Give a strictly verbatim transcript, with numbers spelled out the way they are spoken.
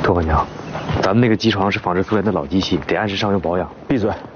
托管娘，咱们那个机床是仿制复原的老机器，得按时上油保养。 闭嘴！